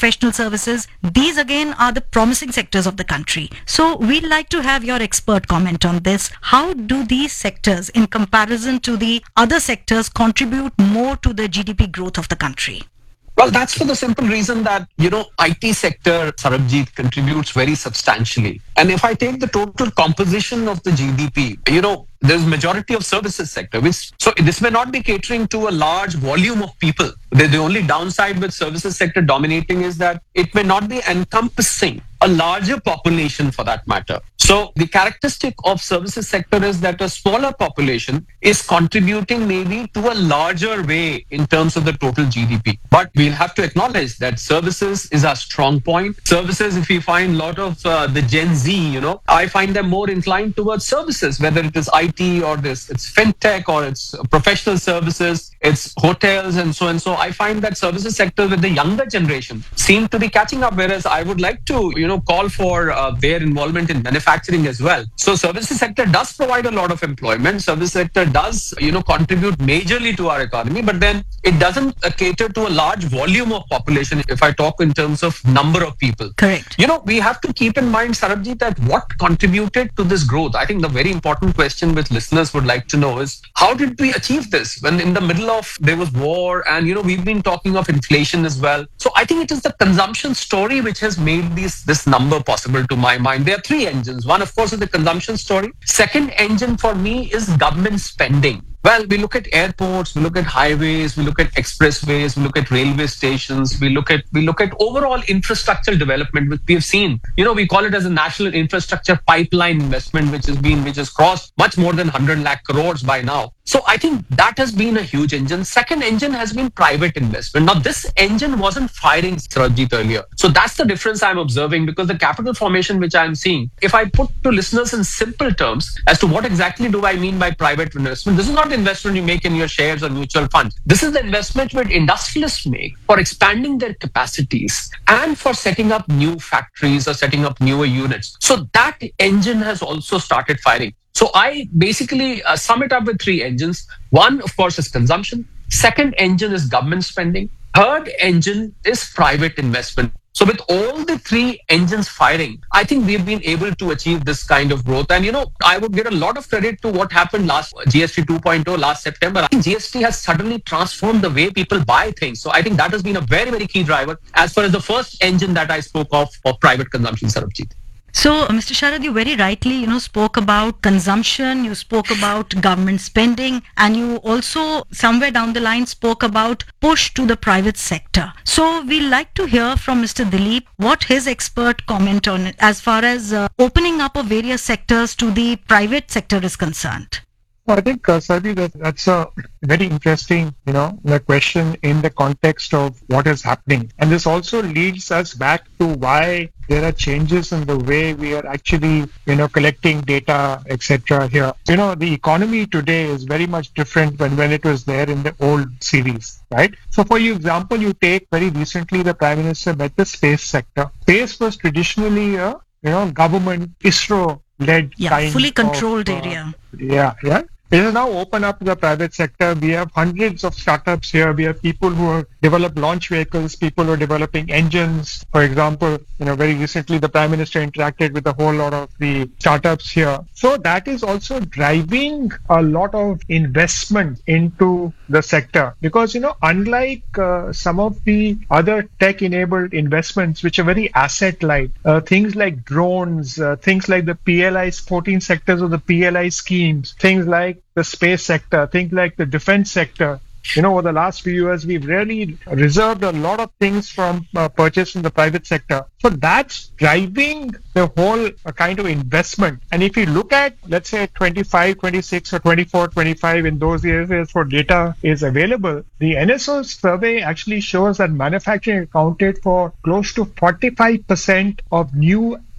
professional services. These again are the promising sectors of the country. So we'd like to have your expert comment on this. How do these sectors, in comparison to the other sectors, contribute more to the GDP growth of the country? Well, that's for the simple reason that, IT sector, Sarabjit, contributes very substantially. And if I take the total composition of the GDP, there's majority of services sector, so this may not be catering to a large volume of people. The only downside with services sector dominating is that it may not be encompassing a larger population for that matter. So the characteristic of services sector is that a smaller population is contributing maybe to a larger way in terms of the total GDP. But we'll have to acknowledge that services is our strong point. Services, if we find a lot of the Gen Z, I find them more inclined towards services, whether it is IT or it's fintech or it's professional services, it's hotels and so and so. I find that services sector with the younger generation seem to be catching up, whereas I would like to, call for their involvement in manufacturing as well. So services sector does provide a lot of employment. Service sector does, contribute majorly to our economy, but then it doesn't cater to a large volume of population if I talk in terms of number of people. Correct. We have to keep in mind, Sarabjit, that what contributed to this growth. I think the very important question which listeners would like to know is, how did we achieve this when in the middle of there was war and, we've been talking of inflation as well. So I think it is the consumption story which has made this number possible to my mind. There are three engines. One, of course, is the consumption story. Second engine for me is government spending. Well, we look at airports, we look at highways, we look at expressways, we look at railway stations, we look at overall infrastructure development, which we have seen. We call it as a national infrastructure pipeline investment, which has crossed much more than 100 lakh crores by now. So I think that has been a huge engine. Second engine has been private investment. Now, this engine wasn't firing, Sarabjit, earlier. So that's the difference I'm observing, because the capital formation which I'm seeing, if I put to listeners in simple terms as to what exactly do I mean by private investment, this is not investment you make in your shares or mutual funds. This is the investment which industrialists make for expanding their capacities and for setting up new factories or setting up newer units. So that engine has also started firing. So I basically sum it up with three engines. One, of course, is consumption. Second engine is government spending. Third engine is private investment. So with all the three engines firing, I think we've been able to achieve this kind of growth. And, I would give a lot of credit to what happened last GST 2.0 last September. I think GST has suddenly transformed the way people buy things. So I think that has been a very, very key driver as far as the first engine that I spoke of private consumption, Sarabjit. So, Mr. Sharad, you very rightly, spoke about consumption, you spoke about government spending, and you also somewhere down the line spoke about push to the private sector. So, we'd like to hear from Mr. Dilip what his expert comment on it as far as opening up of various sectors to the private sector is concerned. I think, Sarvi, that's a very interesting, question in the context of what is happening. And this also leads us back to why there are changes in the way we are actually, collecting data, etc. here. The economy today is very much different when it was there in the old series, right? So for example, you take very recently the Prime Minister met the space sector. Space was traditionally a, government, ISRO-led kind fully controlled of, area. Yeah. It has now opened up to the private sector. We have hundreds of startups here. We have people who develop launch vehicles, people who are developing engines. For example, very recently the Prime Minister interacted with a whole lot of the startups here. So that is also driving a lot of investment into the sector because, unlike some of the other tech-enabled investments, which are very asset-light, things like drones, things like the PLI, 14 sectors of the PLI schemes, things like the space sector, things like the defense sector. Over the last few years, we've really reserved a lot of things from purchase in the private sector. So that's driving the whole kind of investment. And if you look at, let's say, 25, 26 or 24, 25 in those years for data is available, the NSO survey actually shows that manufacturing accounted for close to 45% of new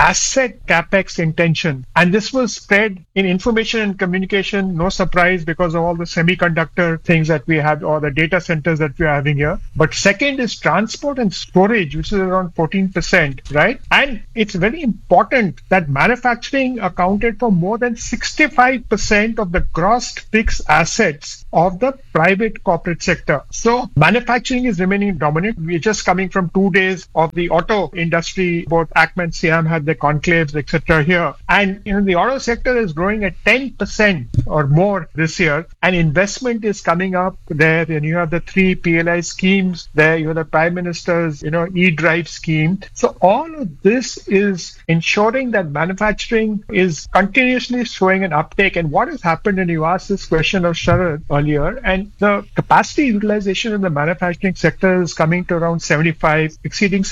asset capex intention. And this was spread in information and communication, no surprise because of all the semiconductor things that we have or the data centers that we are having here. But second is transport and storage, which is around 14%, right? And it's very important that manufacturing accounted for more than 65% of the gross fixed assets of the private corporate sector. So manufacturing is remaining dominant. We're just coming from 2 days of the auto industry. Both ACMA and SIAM had their conclaves, etc. here. And the auto sector is growing at 10% or more this year. And investment is coming up there. And you have the 3 PLI schemes there. You have the Prime Minister's, e-drive scheme. So all of this is ensuring that manufacturing is continuously showing an uptake. And what has happened, and you asked this question of Sharad earlier, and the capacity utilization in the manufacturing sector is coming to around exceeding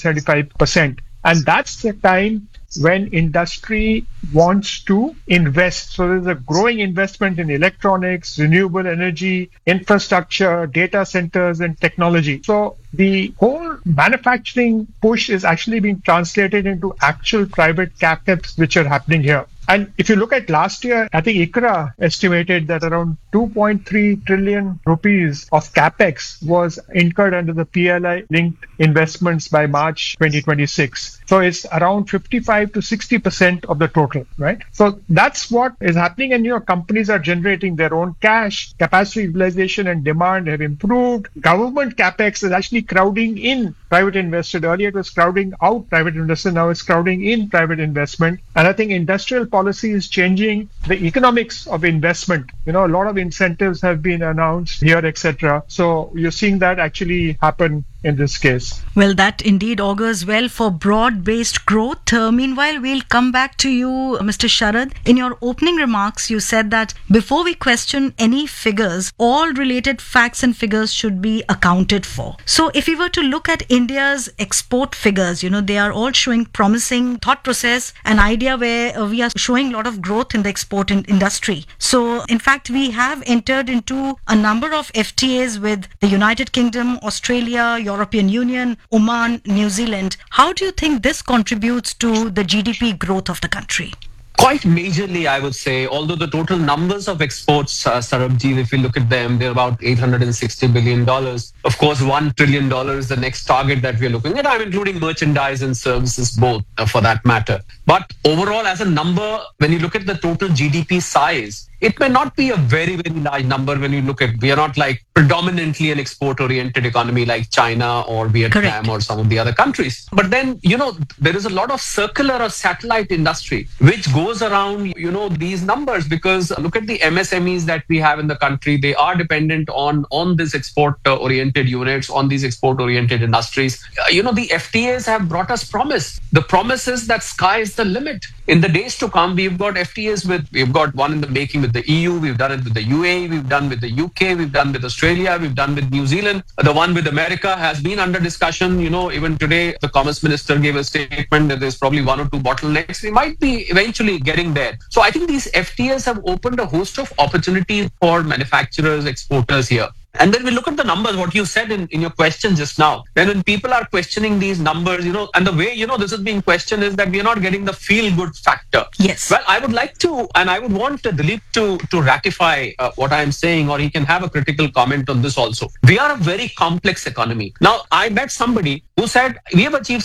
75%. And that's the time when industry wants to invest. So there's a growing investment in electronics, renewable energy, infrastructure, data centers, and technology. So the whole manufacturing push is actually being translated into actual private capex which are happening here. And if you look at last year, I think ICRA estimated that around 2.3 trillion rupees of capex was incurred under the PLI-linked investments by March 2026. So it's around 55 to 60% of the total, right? So that's what is happening. And, companies are generating their own cash. Capacity utilization and demand have improved. Government capex is actually crowding in private investment. Earlier it was crowding out private investment. Now it's crowding in private investment. And I think industrial policy is changing the economics of investment. A lot of incentives have been announced here, etc. So you're seeing that actually happen in this case. Well, that indeed augurs well for broad-based growth. Meanwhile, we'll come back to you, Mr. Sharad. In your opening remarks, you said that before we question any figures, all related facts and figures should be accounted for. So if we were to look at India's export figures, they are all showing promising thought process, an idea where we are showing a lot of growth in the export industry. So in fact, we have entered into a number of FTAs with the United Kingdom, Australia, European Union, Oman, New Zealand. How do you think this contributes to the GDP growth of the country? Quite majorly, I would say, although the total numbers of exports, Sarabjit, if you look at them, they're about $860 billion. Of course, $1 trillion is the next target that we're looking at. I'm including merchandise and services both, for that matter. But overall, as a number, when you look at the total GDP size, it may not be a very, very large number when you look at, we are not like predominantly an export-oriented economy like China or Vietnam Correct. or some of the other countries. But then, there is a lot of circular or satellite industry which goes around, these numbers, because look at the MSMEs that we have in the country. They are dependent on this export-oriented units, on these export-oriented industries. The FTAs have brought us promise. The promise is that sky is the limit. In the days to come, we've got FTAs we've got one in the making with the EU, we've done it with the UAE, we've done with the UK, we've done with Australia, we've done with New Zealand. The one with America has been under discussion. Even today, the Commerce Minister gave a statement that there's probably 1 or 2 bottlenecks. We might be eventually getting there. So I think these FTAs have opened a host of opportunities for manufacturers, exporters here. And then we look at the numbers, what you said in your question just now. Then when people are questioning these numbers, and the way, this is being questioned is that we are not getting the feel-good factor. Yes. Well, I would like to, and I would want Dilip to ratify what I am saying, or he can have a critical comment on this also. We are a very complex economy. Now, I met somebody who said, we have achieved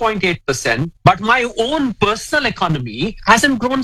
7.8%, but my own personal economy hasn't grown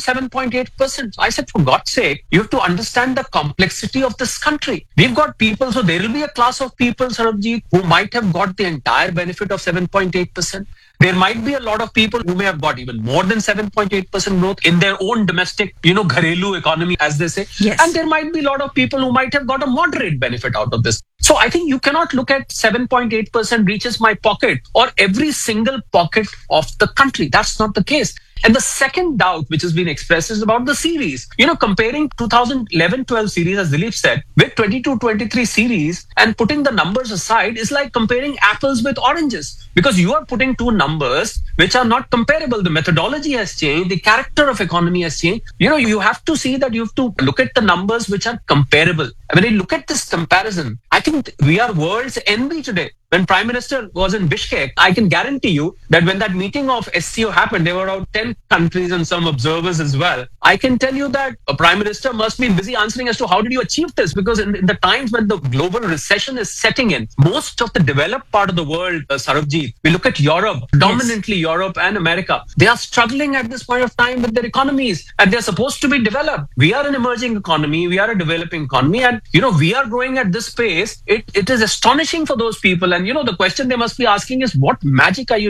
7.8%. I said, for God's sake, you have to understand the complexity of this country. We've got people, so there will be a class of people, Sarabjit, who might have got the entire benefit of 7.8%. There might be a lot of people who may have got even more than 7.8% growth in their own domestic, gharelu economy, as they say. Yes. And there might be a lot of people who might have got a moderate benefit out of this. So I think you cannot look at 7.8% reaches my pocket or every single pocket of the country. That's not the case. And the second doubt which has been expressed is about the series. Comparing 2011-12 series, as Dilip said, with 22-23 series and putting the numbers aside is like comparing apples with oranges, because you are putting two numbers which are not comparable. The methodology has changed. The character of economy has changed. You have to see that you have to look at the numbers which are comparable. And when you look at this comparison, I think we are world's envy today. when Prime Minister was in Bishkek, I can guarantee you that when that meeting of SCO happened, there were about 10 countries and some observers as well. I can tell you that a Prime Minister must be busy answering as to how did you achieve this? Because in the times when the global recession is setting in, most of the developed part of the world, Sarabjit, we look at Europe, dominantly Europe and America, they are struggling at this point of time with their economies and they're supposed to be developed. We are an emerging economy, we are a developing economy, and we are growing at this pace. It is astonishing for those people. And the question they must be asking is, what magic are you